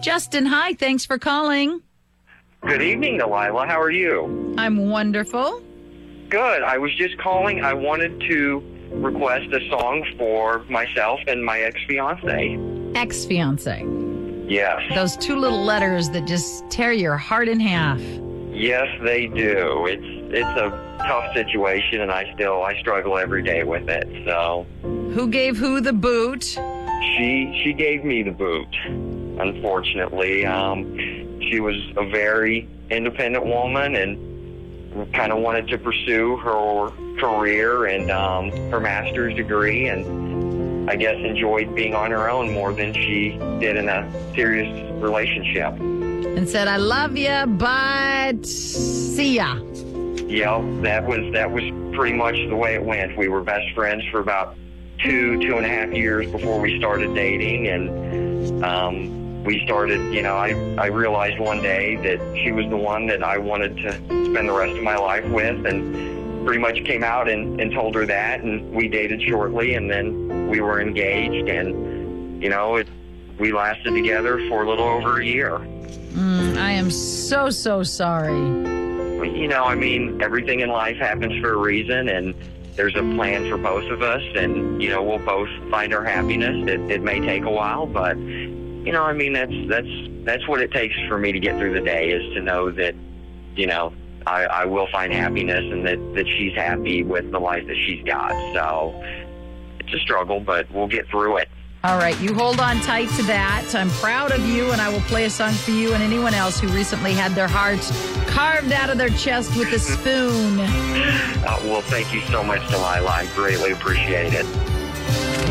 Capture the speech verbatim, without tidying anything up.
Justin, hi. Thanks for calling. Good evening, Delilah. How are you? I'm wonderful. Good. I was just calling. I wanted to request a song for myself and my ex-fiance. Ex-fiance. Yes. Those two little letters that just tear your heart in half. Yes, they do. It's it's a tough situation, and I still I struggle every day with it. So, Who gave who the boot? she she gave me the boot. Unfortunately, um, she was a very independent woman and kind of wanted to pursue her career and um, her master's degree, and I guess enjoyed being on her own more than she did in a serious relationship. And said, I love you, but see ya. Yeah, that was that was pretty much the way it went. We were best friends for about two, two and a half years before we started dating, and um, we started, you know, I, I realized one day that she was the one that I wanted to spend the rest of my life with, and pretty much came out and, and told her that, and we dated shortly, and then we were engaged, and, you know, it, we lasted together for a little over a year. Mm, I am so, so sorry. You know, I mean, everything in life happens for a reason, and there's a plan for both of us, and, you know, we'll both find our happiness. It, it may take a while, but, you know, I mean, that's that's that's what it takes for me to get through the day, is to know that, you know, I, I will find happiness, and that, that she's happy with the life that she's got. So it's a struggle, but we'll get through it. All right, you hold on tight to that. I'm proud of you, and I will play a song for you and anyone else who recently had their hearts carved out of their chest with a spoon. Uh, well, thank you so much, Delilah. I greatly appreciate it.